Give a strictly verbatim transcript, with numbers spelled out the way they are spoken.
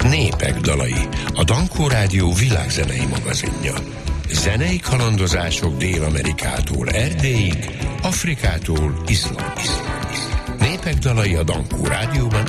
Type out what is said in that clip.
Népek dalai, a Dankó Rádió világzenei magazinja. Zenei kalandozások Dél-Amerikától Erdélyig, Afrikától Izlandig. Népek dalai a Dankó Rádióban